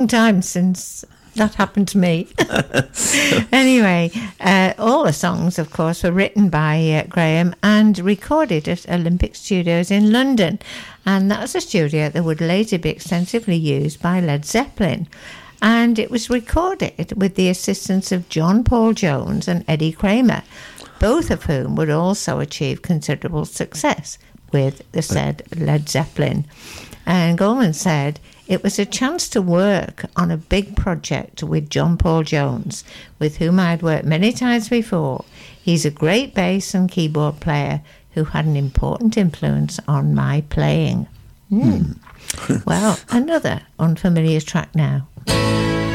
long time since that happened to me. Anyway, all the songs, of course, were written by Graham and recorded at Olympic Studios in London. And that was a studio that would later be extensively used by Led Zeppelin. And it was recorded with the assistance of John Paul Jones and Eddie Kramer, both of whom would also achieve considerable success with the said Led Zeppelin. And Goldman said, "It was a chance to work on a big project with John Paul Jones, with whom I'd worked many times before. He's a great bass and keyboard player who had an important influence on my playing." Well, another unfamiliar track now.